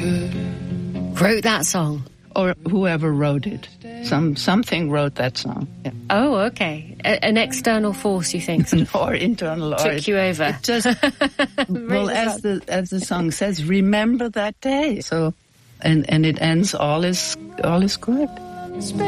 Wrote that song? Or whoever wrote it. Something wrote that song. Yeah. Oh, okay. An external force, you think? Or internal. Took you over. It just, well, as the song says, remember that day. So, and it ends, all is good.